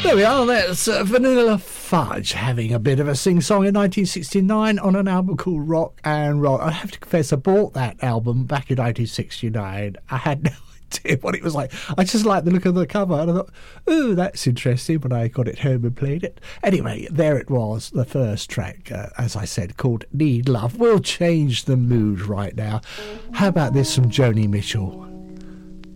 There we are, that's Vanilla Fudge having a bit of a sing-song in 1969 on an album called Rock and Roll. I have to confess, I bought that album back in 1969. I had no idea what it was like. I just liked the look of the cover, and I thought, oh, that's interesting, when I got it home and played it. Anyway, there it was, the first track, as I said, called Need Love. We'll change the mood right now. How about this from Joni Mitchell?